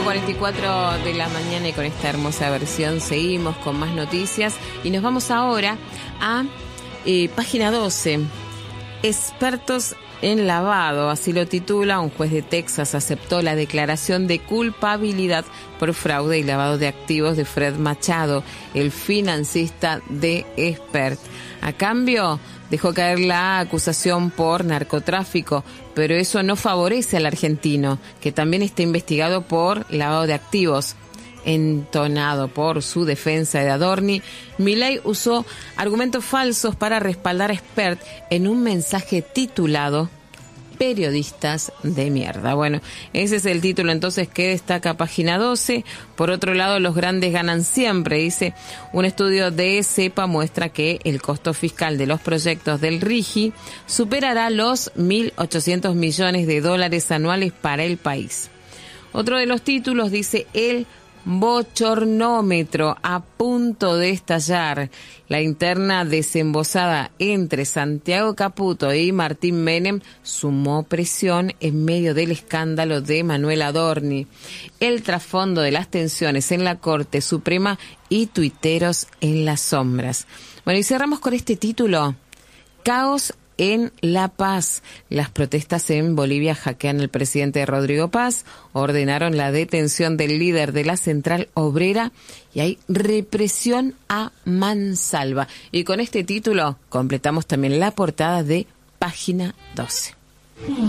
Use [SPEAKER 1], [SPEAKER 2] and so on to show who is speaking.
[SPEAKER 1] 8:44 de la mañana y con esta hermosa versión seguimos con más noticias y nos vamos ahora a página 12. Expertos en lavado, así lo titula. Un juez de Texas aceptó la declaración de culpabilidad por fraude y lavado de activos de Fred Machado, el financista de Expert. A cambio, dejó caer la acusación por narcotráfico, pero eso no favorece al argentino, que también está investigado por lavado de activos. Entonado por su defensa de Adorni, Milei usó argumentos falsos para respaldar a Expert en un mensaje titulado Periodistas de mierda. Bueno, ese es el título entonces que destaca página 12. Por otro lado, los grandes ganan siempre, dice. Un estudio de CEPA muestra que el costo fiscal de los proyectos del RIGI superará los 1.800 millones de dólares anuales para el país. Otro de los títulos dice el bochornómetro a punto de estallar. La interna desembosada entre Santiago Caputo y Martín Menem sumó presión en medio del escándalo de Manuel Adorni. El trasfondo de las tensiones en la Corte Suprema y tuiteros en las sombras. Bueno, y cerramos con este título. Caos en La Paz. Las protestas en Bolivia hackean al presidente Rodrigo Paz, ordenaron la detención del líder de la Central Obrera y hay represión a mansalva. Y con este título completamos también la portada de página 12.